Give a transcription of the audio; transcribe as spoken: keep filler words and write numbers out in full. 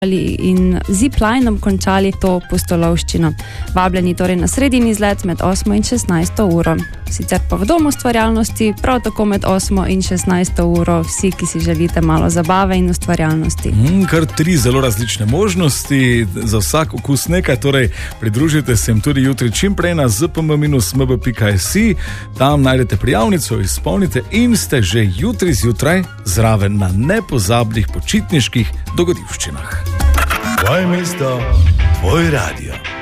in ziplinom končali to pustolovščino. Vabljeni torej na sredin izlet med osmo in šestnajsto uro. Sicer pa v domu ustvarjalnosti prav tako med osmo in šestnajsto uro vsi, ki si želite malo zabave in ustvarjalnosti. Mm, kar tri zelo različne možnosti, za vsak okus nekaj, torej pridružite se jim tudi jutri čim prej na z p m minus m b pika si, tam najdete prijavnico, izpolnite in ste že jutri zjutraj zraven na nepozabnih počitniških dogodivščinah. Tvoje mesto, tvoj radio.